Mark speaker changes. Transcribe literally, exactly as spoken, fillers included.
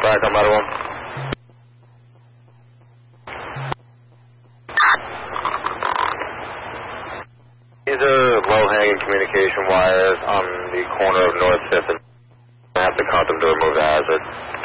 Speaker 1: Back on Ladder one. These are low-hanging communication wires on the corner of North fifth, and I have to cut them to remove the hazard.